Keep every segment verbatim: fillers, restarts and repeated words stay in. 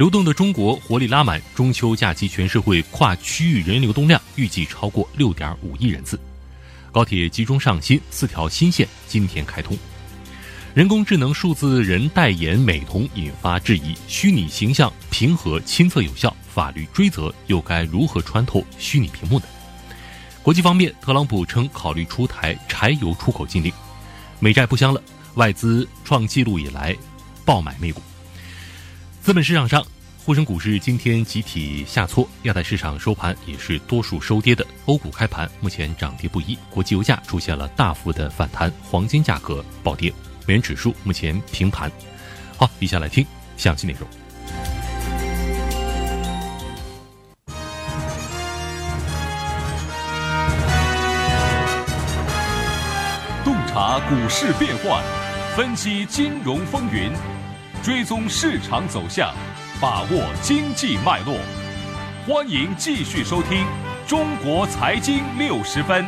流动的中国活力拉满，中秋假期全社会跨区域人流动量预计超过 六点五亿人次。高铁集中上新，四条新线今天开通。人工智能数字人代言美瞳引发质疑，虚拟形象平和亲测有效，法律追责又该如何穿透虚拟屏幕呢？国际方面，特朗普称考虑出台柴油出口禁令。美债不香了，外资创纪录以来爆买美股。资本市场上，沪深股市今天集体下挫，亚太市场收盘也是多数收跌的。欧股开盘目前涨跌不一，国际油价出现了大幅的反弹，黄金价格暴跌，美元指数目前平盘。好，以下来听详细内容。 洞察股市变幻，分析金融风云，追踪市场走向，把握经济脉络。欢迎继续收听中国财经六十分。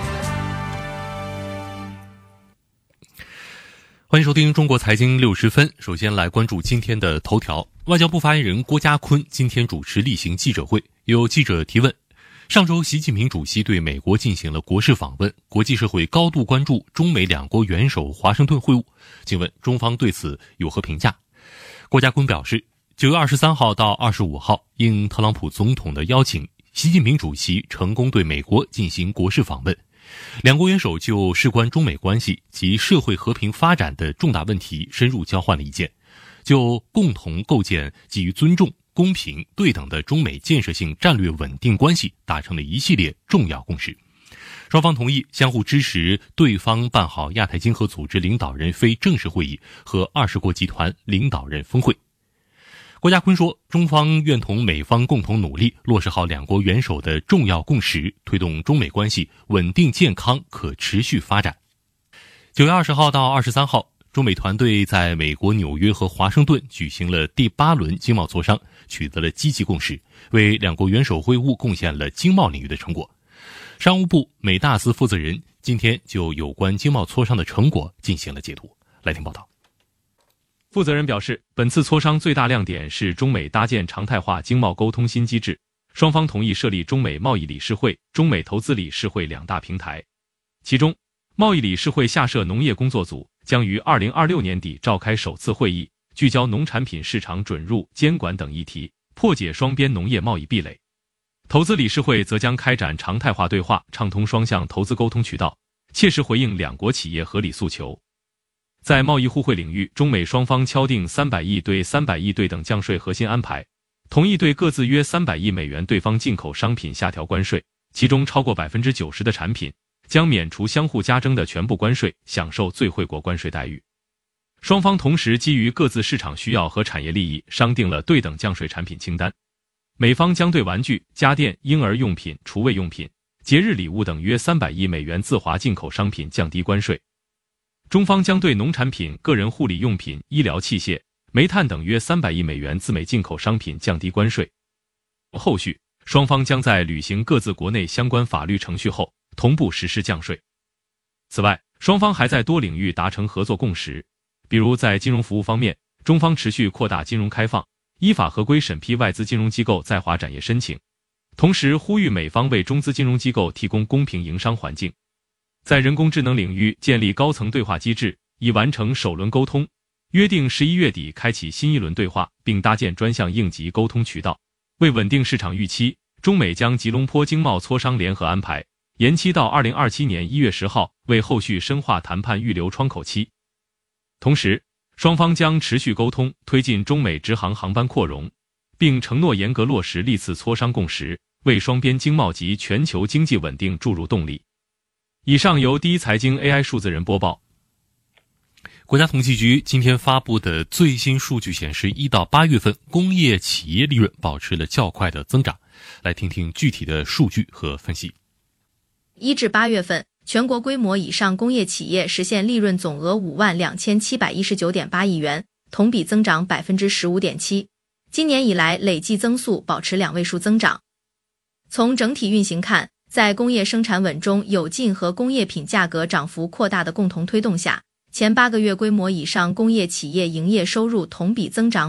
欢迎收听中国财经六十分。首先来关注今天的头条。外交部发言人郭家坤今天主持例行记者会，有记者提问：上周习近平主席对美国进行了国事访问，国际社会高度关注中美两国元首华盛顿会晤，请问中方对此有何评价？郭家坤表示，九月二十三号到二十五号，应特朗普总统的邀请，习近平主席成功对美国进行国事访问。两国元首就事关中美关系及社会和平发展的重大问题深入交换了意见，就共同构建基于尊重、公平、对等的中美建设性战略稳定关系达成了一系列重要共识。双方同意相互支持对方办好亚太经合组织领导人非正式会议和二十国集团领导人峰会。郭家坤说，中方愿同美方共同努力，落实好两国元首的重要共识，推动中美关系稳定健康可持续发展。九月二十号到二十三号，中美团队在美国纽约和华盛顿举行了第八轮经贸磋商，取得了积极共识，为两国元首会晤贡献了经贸领域的成果。商务部美大司负责人今天就有关经贸磋商的成果进行了解读。来听报道。 负责人表示，本次磋商最大亮点是中美搭建常态化经贸沟通新机制，双方同意设立中美贸易理事会、中美投资理事会两大平台。其中，贸易理事会下设农业工作组，将于二零二六年底召开首次会议，聚焦农产品市场准入、监管等议题，破解双边农业贸易壁垒。投资理事会则将开展常态化对话，畅通双向投资沟通渠道，切实回应两国企业合理诉求。在贸易互惠领域，中美双方敲定三百亿对三百亿对等降税核心安排，同意对各自约三百亿美元对方进口商品下调关税，其中超过 百分之九十 的产品将免除相互加征的全部关税，享受最惠国关税待遇。双方同时基于各自市场需要和产业利益，商定了对等降税产品清单。美方将对玩具、家电、婴儿用品、厨卫用品、节日礼物等约三百亿美元自华进口商品降低关税。中方将对农产品、个人护理用品、医疗器械、煤炭等约三百亿美元自美进口商品降低关税。后续，双方将在履行各自国内相关法律程序后，同步实施降税。此外，双方还在多领域达成合作共识，比如在金融服务方面，中方持续扩大金融开放，依法合规审批外资金融机构在华展业申请，同时呼吁美方为中资金融机构提供公平营商环境。在人工智能领域建立高层对话机制，已完成首轮沟通，约定十一月底开启新一轮对话，并搭建专项应急沟通渠道。为稳定市场预期，中美将吉隆坡经贸磋商联合安排延期到二零二七年一月十号，为后续深化谈判预留窗口期。同时，双方将持续沟通，推进中美直航航班扩容，并承诺严格落实历次磋商共识，为双边经贸及全球经济稳定注入动力。以上由第一财经 A I 数字人播报。 国家统计局今天发布的最新数据显示，一到八月份工业企业利润保持了较快的增长。来听听具体的数据和分析。 一至八月份，全国规模以上工业企业实现利润总额五万两千七百一十九点八亿元，同比增长 百分之十五点七。今年以来累计增速保持两位数增长。从整体运行看，在工业生产稳中有进和工业品价格涨幅扩大的共同推动下，前八个月规模以上工业企业营业收入同比增长